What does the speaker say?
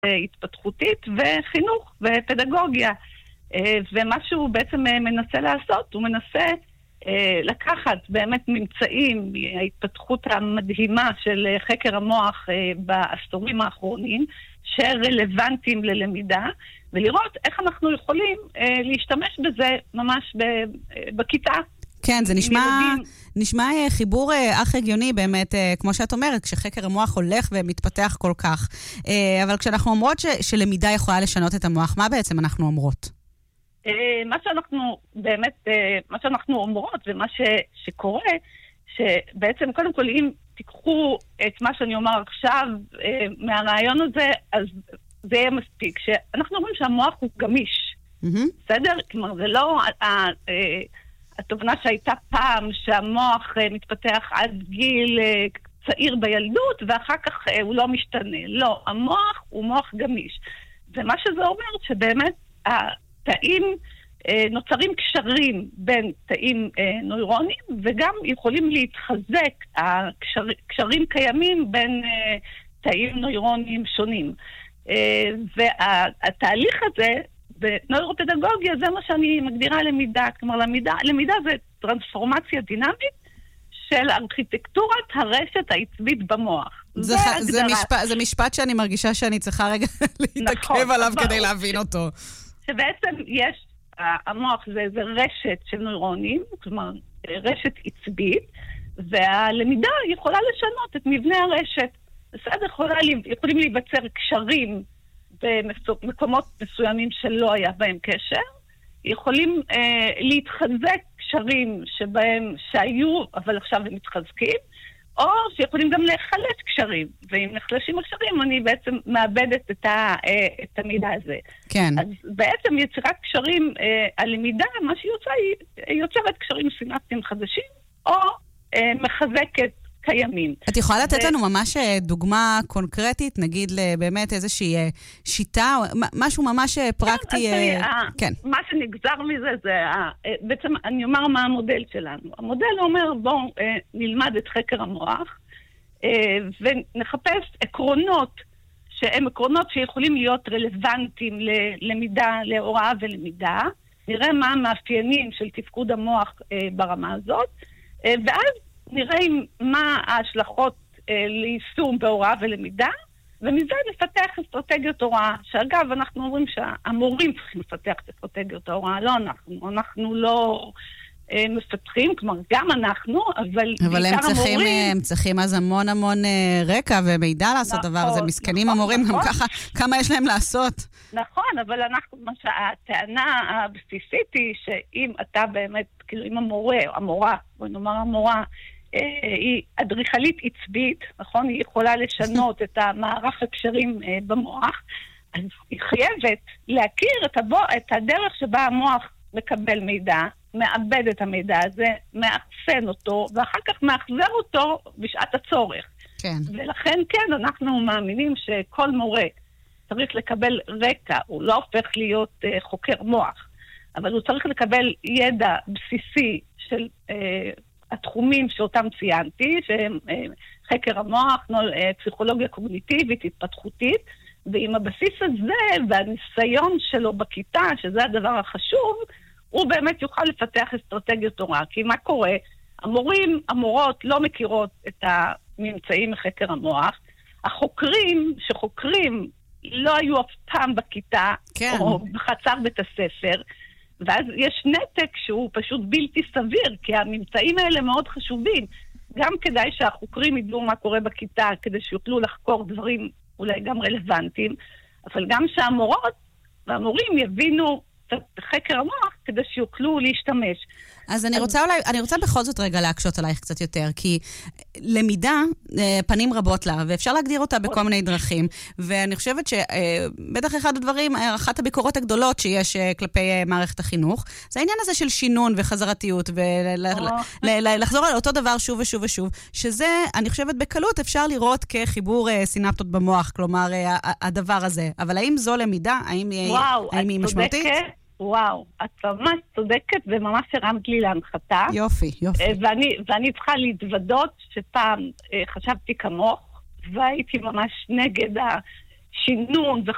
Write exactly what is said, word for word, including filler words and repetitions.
התפתחותית וחינוך ופדגוגיה. ומה שהוא בעצם מנסה לעשות, הוא מנסה לקחת באמת ממצאים מההתפתחות המדהימה של חקר המוח בעשורים האחרונים, שרלוונטיים ללמידה, ולראות איך אנחנו יכולים להשתמש בזה ממש בכיתה. כן, זה נשמע, נשמע חיבור אך הגיוני באמת, כמו שאת אומרת, כשחקר המוח הולך ומתפתח כל כך. אבל כשאנחנו אומרות ש, שלמידה יכולה לשנות את המוח, מה בעצם אנחנו אומרות? מה שאנחנו באמת, מה שאנחנו אומרות ומה ש, שקורה, שבעצם קודם כל אם תיקחו את מה שאני אומר עכשיו מהרעיון הזה, אז זה יהיה מספיק. שאנחנו אומרים שהמוח הוא גמיש. Mm-hmm. בסדר? כלומר, זה לא התובנה שהייתה פעם שהמוח מתפתח עד גיל צעיר בילדות ואחר כך הוא לא משתנה. לא, המוח הוא מוח גמיש. ומה שזה אומר שבאמת התאים, נוצרים קשרים בין תאים נוירונים וגם יכולים להתחזק, הקשרים קיימים בין תאים נוירונים שונים. והתהליך הזה בנוירופדגוגיה זה מה שאני מגדירה למידה. כלומר, למידה, למידה זה טרנספורמציה דינמית של ארכיטקטורת הרשת העצבית במוח. זה, זה, זה, משפט, זה משפט שאני מרגישה שאני צריכה רגע להתעכב נכון, עליו כדי להבין אותו. שבעצם יש, המוח זה, זה רשת של נוירונים, כלומר רשת עצבית, והלמידה יכולה לשנות את מבנה הרשת. בסדר, יכולה, יכולים להיווצר קשרים במקומות מסוימים שלא היה בהם קשר, יכולים אה, להתחזק קשרים שבהם שהיו, אבל עכשיו הם מתחזקים, או שיכולים גם להחלש קשרים, ואם נחלשים הקשרים, אני בעצם מאבדת את, ה, אה, את המידע הזה. כן. אז בעצם יצירת קשרים, אה, הלמידה, מה שהיא יוצאה, היא יוצרת קשרים סינפטיים חדשים, או אה, מחזקת קיימים. את יכולה לתת לנו ממש דוגמה קונקרטית, נגיד באמת איזושהי שיטה, משהו ממש פרקטי? כן. מה שנגזר מזה זה, בעצם אני אומר מה המודל שלנו. המודל אומר, בואו נלמד את חקר המוח, ונחפש עקרונות, שהם עקרונות שיכולים להיות רלוונטיים ללמידה, להוראה ולמידה, נראה מה המאפיינים של תפקוד המוח ברמה הזאת, ואז נראה מה ההשלכות אה, ליישום בהוראה ולמידה, ומזה נפתח אסטרטגיות הוראה, שאגב, אנחנו אומרים שהמורים צריכים לפתח את אסטרטגיות ההוראה, לא אנחנו, אנחנו לא אה, מפתחים, כלומר, גם אנחנו, אבל, אבל הם צריכים, המורים... הם צריכים אז המון המון אה, רקע ומידע לעשות נכון, דבר הזה, מסכנים נכון, המורים, נכון. גם ככה, כמה יש להם לעשות. נכון, אבל אנחנו, מה שהטענה הבסיסית היא, שאם אתה באמת, כאילו, אם המורה, המורה, בואי נאמר המורה, היא אדריכלית עצבית, נכון? היא יכולה לשנות את המערך הקשרים במוח, אז היא חייבת להכיר את, הבו, את הדרך שבה המוח מקבל מידע, מאבד את המידע הזה, מאחסן אותו, ואחר כך מאחזר אותו בשעת הצורך. כן. ולכן כן, אנחנו מאמינים שכל מורה צריך לקבל רקע, הוא לא הופך להיות uh, חוקר מוח, אבל הוא צריך לקבל ידע בסיסי של... Uh, התחומים שאותם ציינתי, שהם חקר המוח, פסיכולוגיה קוגניטיבית, התפתחותית, ועם הבסיס הזה והניסיון שלו בכיתה, שזה הדבר החשוב, הוא באמת יוכל לפתח אסטרטגיות הוראה. כי מה קורה? המורים, המורות לא מכירות את הממצאים מחקר המוח, החוקרים שחוקרים לא היו אף פעם בכיתה, כן. או בחצר בית הספר, ואז יש נתק שהוא פשוט בלתי סביר, כי הממצאים האלה מאוד חשובים. גם כדאי שהחוקרים ידעו מה קורה בכיתה, כדי שיוכלו לחקור דברים אולי גם רלוונטיים, אבל גם שהמורות והמורים יבינו את חקר המוח, כדי שיוכלו להשתמש. אז אני רוצה אולי, אני רוצה בכל זאת רגע להקשות עלייך קצת יותר, כי למידה, פנים רבות לה, ואפשר להגדיר אותה בכל מיני דרכים, ואני חושבת שבטח אחד הדברים, אחת הביקורות הגדולות שיש כלפי מערכת החינוך, זה העניין הזה של שינון וחזרתיות, ולחזור על אותו דבר שוב ושוב ושוב, שזה, אני חושבת, בקלות אפשר לראות כחיבור סינפטות במוח, כלומר, הדבר הזה. אבל האם זו למידה? האם היא משמעותית? וואו, את ממש צודקת וממש הרמת לי להנחתה. יופי, יופי. ואני, ואני צריכה להתוודות שפעם חשבתי כמוך, והייתי ממש נגד השינון